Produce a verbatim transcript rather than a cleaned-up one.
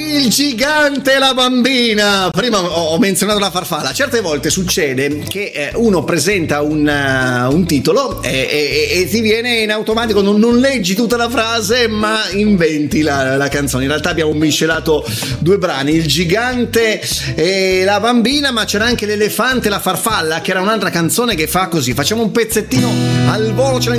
Il gigante e la bambina. Prima ho menzionato la farfalla. Certe volte succede che eh, uno presenta un, uh, un titolo e, e, e ti viene in automatico, non, non leggi tutta la frase ma inventi la, la canzone. In realtà abbiamo miscelato due brani, il gigante e la bambina, ma c'era anche l'elefante e la farfalla, che era un'altra canzone che fa così. Facciamo un pezzettino al volo, ce la